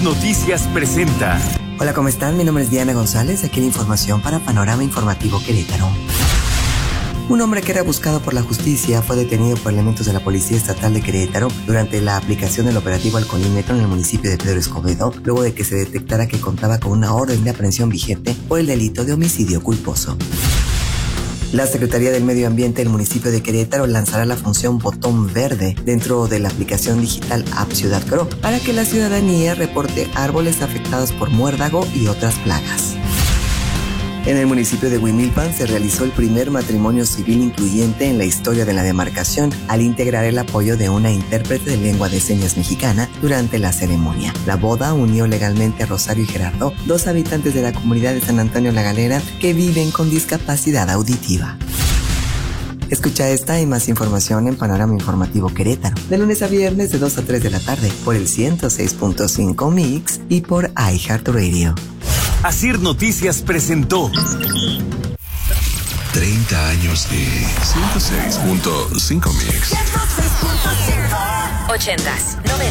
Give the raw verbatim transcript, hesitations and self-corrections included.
Noticias presenta. Hola, ¿cómo están? Mi nombre es Diana González, aquí la información para Panorama Informativo Querétaro. Un hombre que era buscado por la justicia fue detenido por elementos de la Policía Estatal de Querétaro durante la aplicación del operativo Alcoholímetro en el municipio de Pedro Escobedo, luego de que se detectara que contaba con una orden de aprehensión vigente por el delito de homicidio culposo. La Secretaría del Medio Ambiente del municipio de Querétaro lanzará la función Botón Verde dentro de la aplicación digital App Ciudad Cro para que la ciudadanía reporte árboles afectados por muérdago y otras plagas. En el municipio de Huimilpan se realizó el primer matrimonio civil incluyente en la historia de la demarcación al integrar el apoyo de una intérprete de lengua de señas mexicana durante la ceremonia. La boda unió legalmente a Rosario y Gerardo, dos habitantes de la comunidad de San Antonio La Galera que viven con discapacidad auditiva. Escucha esta y más información en Panorama Informativo Querétaro, de lunes a viernes de dos a tres de la tarde por el ciento seis punto cinco Mix y por iHeartRadio. Asir Noticias presentó treinta años de ciento seis punto cinco Mix. Ochentas, noventas.